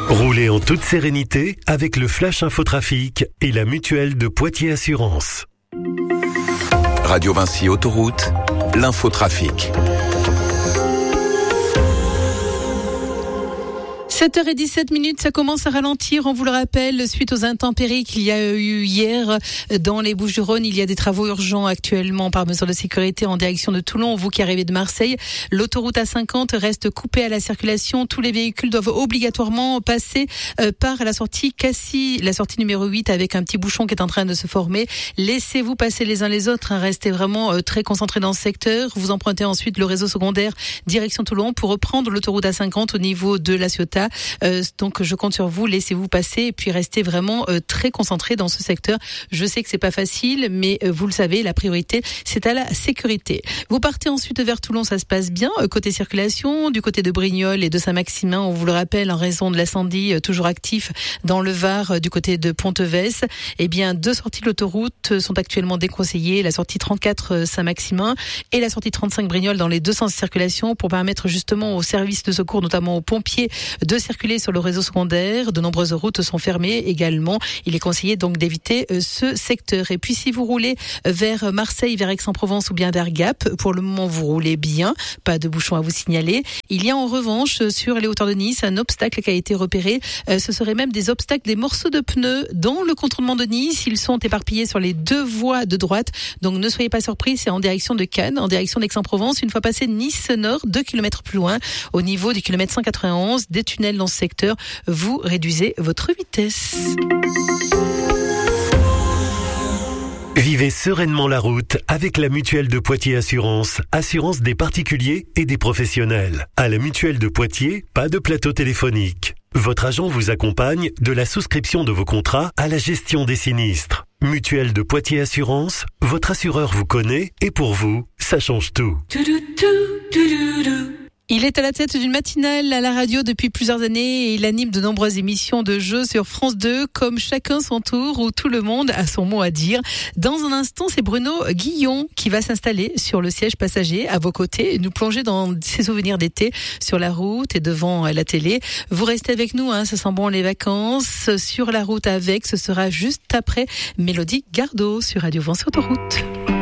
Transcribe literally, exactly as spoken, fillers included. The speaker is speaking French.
Roulez en toute sérénité avec le Flash Infotrafic et la mutuelle de Poitiers Assurance. Radio Vinci Autoroute, l'infotrafic. sept heures dix-sept minutes, ça commence à ralentir, on vous le rappelle, suite aux intempéries qu'il y a eu hier dans les Bouches-du-Rhône. Il y a des travaux urgents actuellement par mesure de sécurité en direction de Toulon. Vous qui arrivez de Marseille, l'autoroute A cinquante reste coupée à la circulation. Tous les véhicules doivent obligatoirement passer par la sortie Cassis, la sortie numéro huit, avec un petit bouchon qui est en train de se former. Laissez-vous passer les uns les autres, hein, restez vraiment très concentrés dans ce secteur. Vous empruntez ensuite le réseau secondaire direction Toulon pour reprendre l'autoroute A cinquante au niveau de La Ciotat. Euh, donc je compte sur vous, laissez-vous passer et puis restez vraiment euh, très concentrés dans ce secteur. Je sais que c'est pas facile, mais euh, vous le savez, la priorité c'est à la sécurité. Vous partez ensuite vers Toulon, ça se passe bien euh, côté circulation, du côté de Brignoles et de Saint-Maximin, on vous le rappelle, en raison de l'incendie euh, toujours actif dans le Var euh, du côté de Pontevès. Eh bien, deux sorties de l'autoroute euh, sont actuellement déconseillées, la sortie trente-quatre euh, Saint-Maximin et la sortie trente-cinq Brignoles dans les deux sens de circulation pour permettre justement aux services de secours, notamment aux pompiers, de circuler sur le réseau secondaire. De nombreuses routes sont fermées également. Il est conseillé donc d'éviter ce secteur. Et puis si vous roulez vers Marseille, vers Aix-en-Provence ou bien vers Gap, pour le moment vous roulez bien, pas de bouchons à vous signaler. Il y a en revanche sur les hauteurs de Nice un obstacle qui a été repéré. Ce serait même des obstacles, des morceaux de pneus dans le contournement de Nice. Ils sont éparpillés sur les deux voies de droite. Donc ne soyez pas surpris, c'est en direction de Cannes, en direction d'Aix-en-Provence. Une fois passé Nice Nord, deux kilomètres plus loin, au niveau du kilomètre cent quatre-vingt-onze, des tunnels dans ce secteur, vous réduisez votre vitesse. Vivez sereinement la route avec la mutuelle de Poitiers Assurance, assurance des particuliers et des professionnels. À la mutuelle de Poitiers, pas de plateau téléphonique. Votre agent vous accompagne de la souscription de vos contrats à la gestion des sinistres. Mutuelle de Poitiers Assurance, votre assureur vous connaît et pour vous, ça change tout. Il est à la tête d'une matinale à la radio depuis plusieurs années et il anime de nombreuses émissions de jeux sur France deux, comme Chacun son tour, où tout le monde a son mot à dire. Dans un instant, c'est Bruno Guillon qui va s'installer sur le siège passager à vos côtés et nous plonger dans ses souvenirs d'été sur la route et devant la télé. Vous restez avec nous, hein, ça sent bon les vacances. Sur la route avec, ce sera juste après Mélodie Gardot sur Radio Vinci Autoroute.